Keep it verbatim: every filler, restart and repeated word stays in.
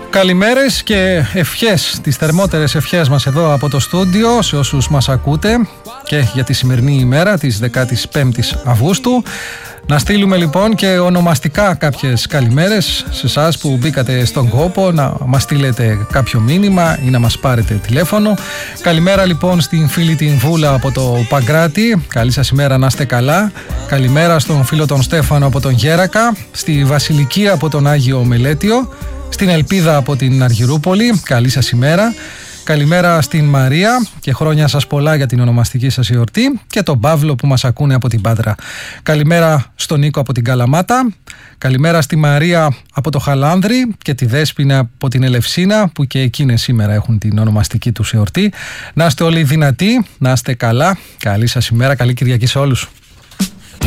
Καλημέρες και ευχές, τις θερμότερες ευχές μας εδώ από το στούντιο σε όσους μας ακούτε και για τη σημερινή ημέρα της δεκαπέντε Αυγούστου. Να στείλουμε λοιπόν και ονομαστικά κάποιες καλημέρες σε εσάς που μπήκατε στον κόπο να μας στείλετε κάποιο μήνυμα ή να μας πάρετε τηλέφωνο. Καλημέρα λοιπόν στην φίλη την Βούλα από το Παγκράτη. Καλή σας ημέρα, να είστε καλά. Καλημέρα στον φίλο τον Στέφανο από τον Γέρακα. Στη Βασιλική από τον Άγιο Μελέτιο. Στην Ελπίδα από την Αργυρούπολη. Καλή σας ημέρα. Καλημέρα στην Μαρία και χρόνια σας πολλά για την ονομαστική σας εορτή και τον Παύλο που μας ακούνε από την Πάτρα. Καλημέρα στον Νίκο από την Καλαμάτα. Καλημέρα στη Μαρία από το Χαλάνδρι και τη Δέσποινα από την Ελευσίνα που και εκείνες σήμερα έχουν την ονομαστική τους εορτή. Να είστε όλοι δυνατοί, να είστε καλά. Καλή σας ημέρα, καλή Κυριακή σε όλους.